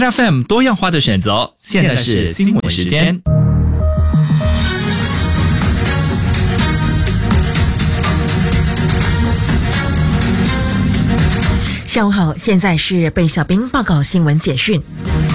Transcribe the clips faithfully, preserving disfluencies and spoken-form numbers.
Red F M 多样化的选择，现在是新闻时间。 下午好，现在是贝小兵报告新闻简讯。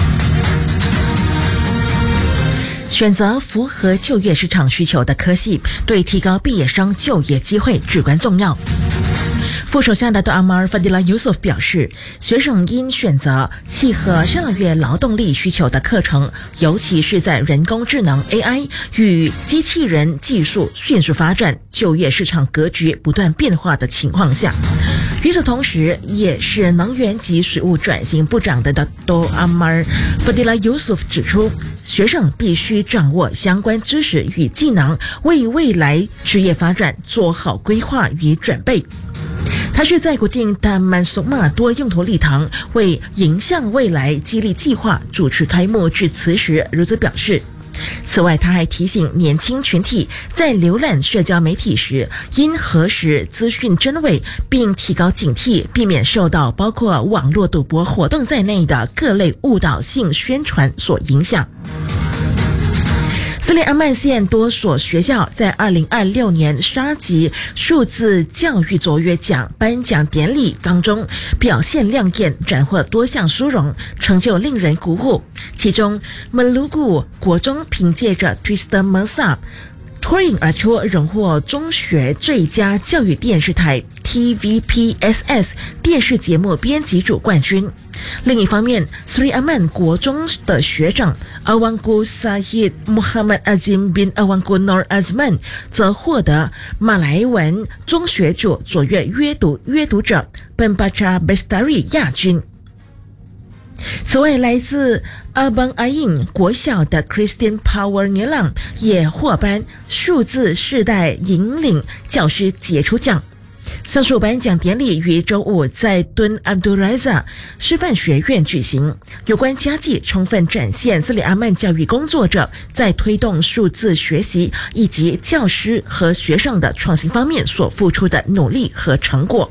选择符合就业市场需求的科系，对提高毕业生就业机会至关重要。副首相的杜阿马尔·法迪拉·尤苏夫表示，学生应选择契合上个月劳动力需求的课程，尤其是在人工智能 A I 与机器人技术迅速发展、就业市场格局不断变化的情况下。与此同时，也是能源及水务转型部长的杜阿马尔·法迪拉·尤苏夫指出，学生必须掌握相关知识与技能，为未来职业发展做好规划与准备。他是在国境达曼索马多用途礼堂为迎向未来激励计划主持开幕致辞时如此表示。此外，他还提醒年轻群体在浏览社交媒体时应核实资讯真伪，并提高警惕，避免受到包括网络赌博活动在内的各类误导性宣传所影响。斯里兰曼县多所学校在二零二六年沙吉数字教育卓越奖颁奖典礼当中表现亮眼，斩获多项殊荣，成就令人鼓舞。其中门卢古国中凭借着 Twister Mersa脱颖而出，荣获中学最佳教育电视台 T V P S S 电视节目编辑组冠军。另一方面，斯里兰曼国中的学长阿旺古萨伊穆罕默阿金宾阿旺古诺尔阿兹曼则获得马来文中学组卓越阅读阅读者本巴查贝斯达瑞亚军。此外，来自阿邦阿印国小的 Christian Power Nilang 也获颁数字世代引领教师杰出奖。上述颁奖典礼于周五在敦阿卜杜拉扎师范学院举行。有关佳绩充分展现斯里兰曼教育工作者在推动数字学习以及教师和学生的创新方面所付出的努力和成果。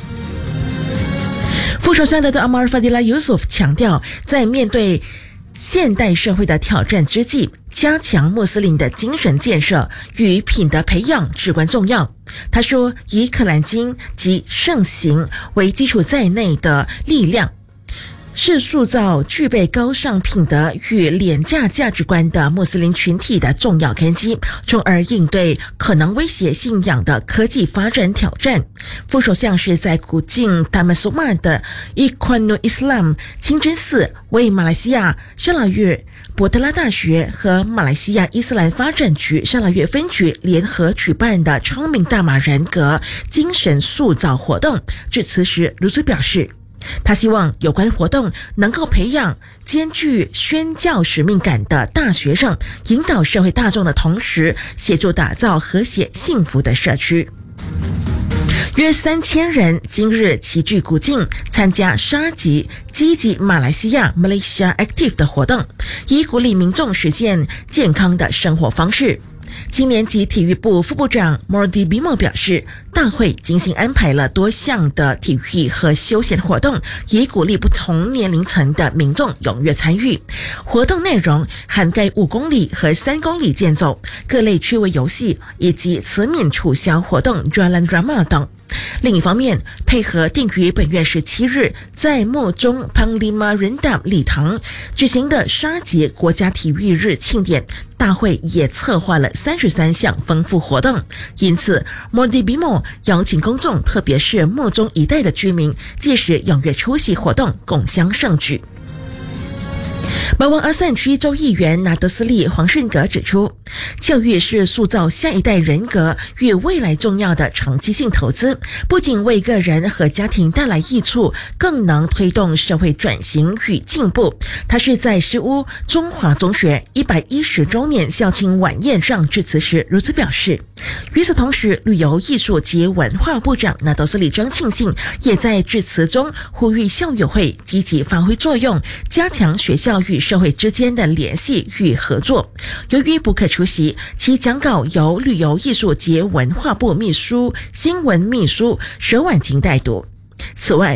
副首相的杜阿马尔·法迪拉·尤苏夫强调，在面对现代社会的挑战之际，加强穆斯林的精神建设与品德培养至关重要。他说，以可兰经及圣行为基础在内的力量，是塑造具备高尚品德与廉价价值观的穆斯林群体的重要根基，从而应对可能威胁信仰的科技发展挑战。副首相是在古晋达曼苏马的伊昆努伊斯兰清真寺为马来西亚沙拉越伯特拉大学和马来西亚伊斯兰发展局沙拉越分局联合举办的昌明大马人格精神塑造活动。致辞时如此表示，他希望有关活动能够培养兼具宣教使命感的大学生，引导社会大众的同时，协助打造和谐幸福的社区。约三千人今日齐聚古晋，参加沙吉积极马来西亚 Malaysia Active 的活动，以鼓励民众实现健康的生活方式。青年及体育部副部长 Mordi Bimo 表示，大会精心安排了多项的体育和休闲活动，以鼓励不同年龄层的民众踊跃参与。活动内容涵盖五公里和三公里健走、各类趣味游戏以及慈悯促销活动 Jalan Drama 等。另一方面，配合定于本月十七日在莫中 Panglima Rendam 礼堂举行的沙吉国家体育日庆典，大会也策划了三十三项丰富活动。因此 Mordi Bimo 邀请公众，特别是莫中一带的居民，届时踊跃出席活动，共襄盛举。马湾阿散区州议员纳德斯利黄顺格指出，教育是塑造下一代人格与未来重要的长期性投资，不仅为个人和家庭带来益处，更能推动社会转型与进步。他是在石屋中华中学一百一十周年校庆晚宴上致辞时如此表示。与此同时，旅游艺术及文化部长纳德斯利张庆信也在致辞中呼吁校友会积极发挥作用，加强学校与社会之间的联系与合作。由于不可出席，其讲稿由旅游艺术及文化部秘书新闻秘书佘婉婷代读。此外，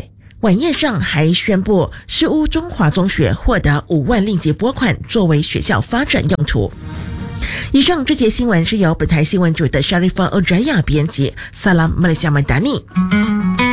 晚宴上还宣布，诗屋中华中学获得五万令吉拨款，作为学校发展用途。以上这节新闻是由本台新闻组的 Sharifah Ojaya 编辑，萨拉马来西亚曼达尼。